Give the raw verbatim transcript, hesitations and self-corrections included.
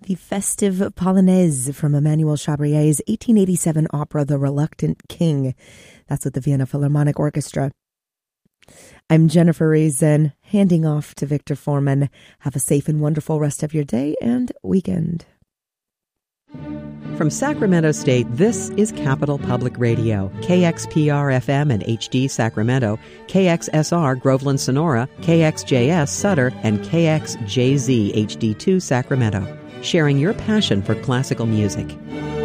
the festive Polonaise from Emmanuel Chabrier's eighteen eighty-seven opera, The Reluctant King. That's with the Vienna Philharmonic Orchestra. I'm Jennifer Reason, handing off to Victor Foreman. Have a safe and wonderful rest of your day and weekend. From Sacramento State, this is Capital Public Radio, K X P R F M and H D Sacramento, K X S R Groveland Sonora, K X J S Sutter, and K X J Z H D two Sacramento, sharing your passion for classical music.